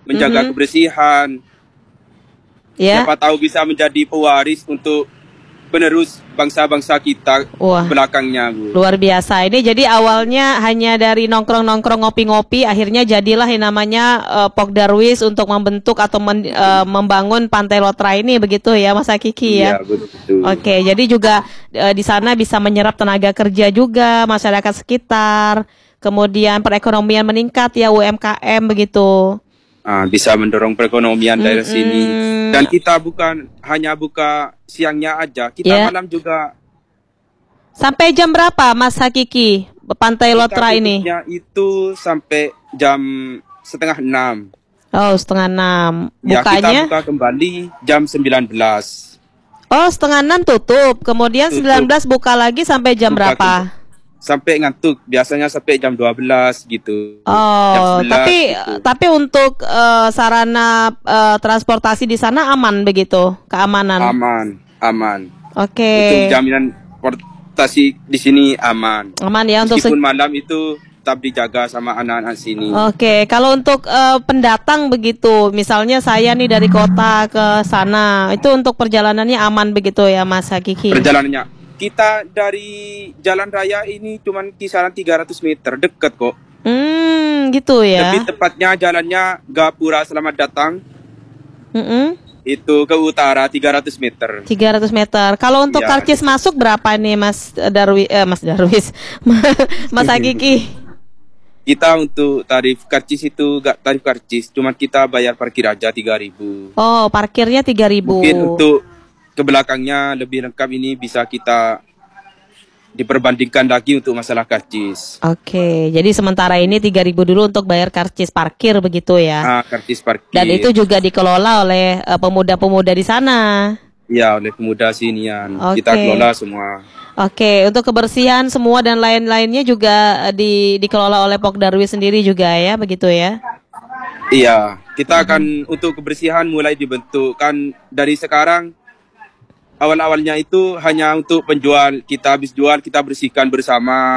menjaga kebersihan. Ya. Siapa tahu bisa menjadi pewaris untuk penerus bangsa-bangsa kita belakangnya, Bu. Luar biasa. Ini jadi awalnya hanya dari nongkrong-nongkrong ngopi-ngopi, akhirnya jadilah yang namanya Pok Darwis untuk membentuk atau membangun Pantai Lotra ini, begitu ya Mas Hakiki ya? Iya, betul. Oke, jadi juga di sana bisa menyerap tenaga kerja juga, masyarakat sekitar, kemudian perekonomian meningkat ya, UMKM begitu. Bisa mendorong perekonomian daerah sini. Dan kita bukan hanya buka siangnya aja, kita malam juga. Sampai jam berapa Mas Hakiki Pantai Lotra ini? Itu sampai jam 5:30. Oh, 5:30. Bukanya? Ya, kita buka kembali jam 19. Oh, 5:30 tutup. Kemudian 19 buka lagi sampai jam berapa? Sampai ngantuk, biasanya sampai jam 12 gitu. Oh, tapi untuk sarana transportasi di sana aman begitu, keamanan? Aman. Oke. Untuk jaminan transportasi di sini aman. Aman ya. Meskipun malam itu tetap dijaga sama anak-anak sini. Oke, kalau untuk pendatang begitu, misalnya saya nih dari kota ke sana, itu untuk perjalanannya aman begitu ya Mas Hakiki? Perjalanannya. Kita dari jalan raya ini cuman kisaran 300 meter, dekat kok. Gitu ya. Lebih tepatnya jalannya Gapura Selamat Datang. Itu ke utara 300 meter. 300 meter. Kalau untuk karcis masuk berapa nih Mas Darwis? Mas Hakiki? Kita untuk tarif karcis itu gak tarif karcis, cuman kita bayar parkir aja 3.000. Oh, parkirnya 3.000. Mungkin untuk ke belakangnya lebih lengkap ini bisa kita diperbandingkan lagi untuk masalah karcis. Oke, jadi sementara ini 3.000 dulu untuk bayar karcis parkir begitu ya? Karcis parkir. Dan itu juga dikelola oleh pemuda-pemuda di sana? Ya, oleh pemuda sinian. Kita kelola semua. Oke, untuk kebersihan semua dan lain-lainnya juga dikelola oleh Pok Darwis sendiri juga ya, begitu ya? Iya, kita akan untuk kebersihan mulai dibentukkan dari sekarang. Awal-awalnya itu hanya untuk penjual, kita habis jual kita bersihkan bersama.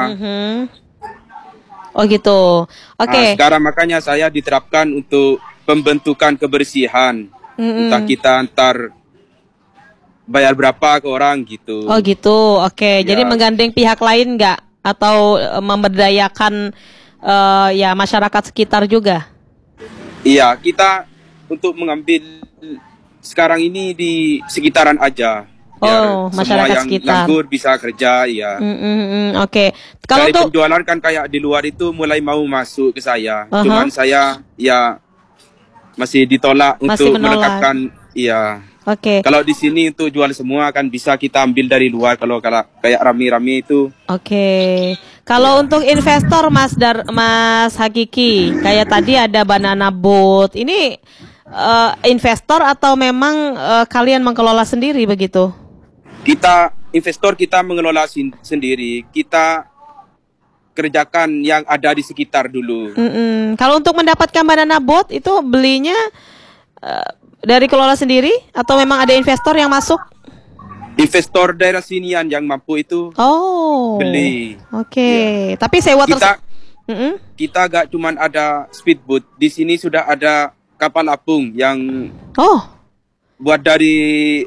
Oh gitu, oke. Sekarang makanya saya diterapkan untuk pembentukan kebersihan. Entah kita antar bayar berapa ke orang gitu. Oh gitu, oke. Jadi menggandeng pihak lain nggak? Atau memberdayakan ya masyarakat sekitar juga? Iya, kita untuk mengambil sekarang ini di sekitaran aja. Masyarakat semua yang sekitar. nganggur bisa kerja, ya. Oke. Kalau dari untuk penjualan kan kayak di luar itu mulai mau masuk ke saya. Cuman saya ya masih ditolak untuk menetapkan, iya. Oke. Kalau di sini untuk jual semua kan bisa kita ambil dari luar kalau kayak rame-rame itu. Oke. Kalau untuk investor Mas Hakiki, kayak tadi ada banana boat. Ini investor atau memang kalian mengelola sendiri begitu? Kita investor, kita mengelola sendiri. Kita kerjakan yang ada di sekitar dulu. Kalau untuk mendapatkan banana boat itu belinya dari kelola sendiri atau memang ada investor yang masuk? Investor daerah sinian yang mampu itu beli. Oke. Tapi sewa kita gak cuman ada speedboat. Di sini sudah ada kapal apung yang buat dari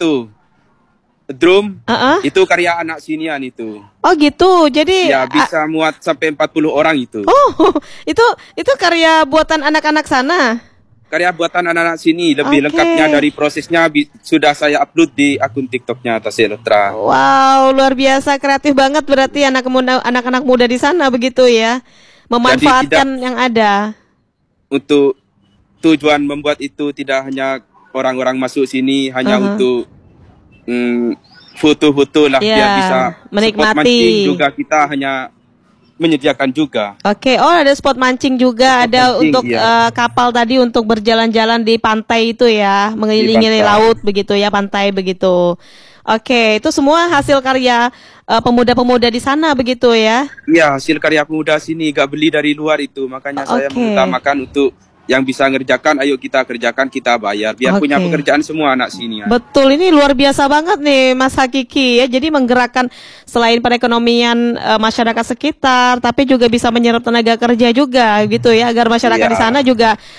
drum. Itu karya anak sinian itu. Oh gitu. Jadi ya bisa muat sampai 40 orang itu. Oh, itu karya buatan anak-anak sana. Karya buatan anak-anak sini. Lebih lengkapnya dari prosesnya sudah saya upload di akun TikToknya Tasik Lotra. Wow, luar biasa, kreatif banget berarti anak-anak muda di sana begitu ya. Memanfaatkan yang ada. Untuk tujuan membuat itu tidak hanya orang-orang masuk sini, hanya untuk foto-foto lah, biar bisa menikmati. Spot mancing juga kita hanya menyediakan juga. Oke, ada spot mancing juga, ada mancing, untuk kapal tadi untuk berjalan-jalan di pantai itu ya, mengelilingi laut begitu ya, pantai begitu. Oke, itu semua hasil karya pemuda-pemuda di sana begitu ya? Iya, hasil karya pemuda sini, gak beli dari luar itu, makanya saya mengutamakan untuk yang bisa ngerjakan, ayo kita kerjakan, kita bayar, biar punya pekerjaan semua anak sini. Ya. Betul, ini luar biasa banget nih Mas Hakiki ya, jadi menggerakkan selain perekonomian masyarakat sekitar, tapi juga bisa menyerap tenaga kerja juga gitu ya, agar masyarakat di sana juga